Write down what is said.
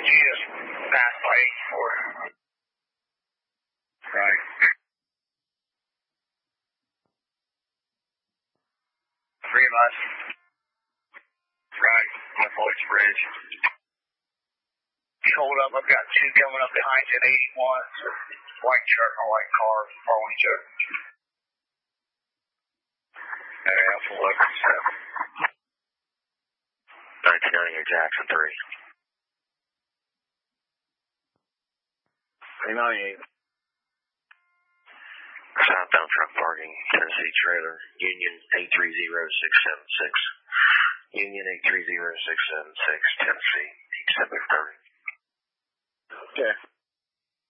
But you just passed by 84. Right. Realize. Right. On Floyd's Bridge. Hold up, I've got two coming up behind you at 81. So white truck and white car following each other. Alpha 11-7. 1998 Jackson 3. 398. Southbound truck parking, Tennessee trailer, Union 830676. Union 830676, Tennessee, 8730. Okay.